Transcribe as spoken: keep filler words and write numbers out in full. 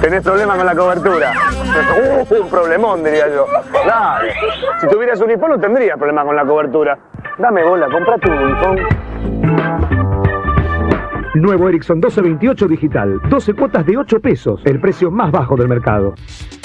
Tenés problemas con la cobertura. Uh, un problemón, diría yo. Dale. Si tuvieras un iPhone no tendrías problemas con la cobertura. Dame bola, comprate un iPhone. Nuevo Ericsson doce veintiocho digital. doce cuotas de ocho pesos. El precio más bajo del mercado.